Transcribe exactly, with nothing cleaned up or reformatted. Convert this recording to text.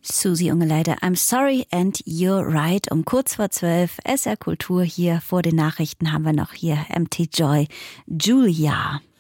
Susi Ungeleiter, I'm sorry and you're right. Um kurz vor zwölf, S R Kultur hier. Vor den Nachrichten haben wir noch hier M T Joy, Julia.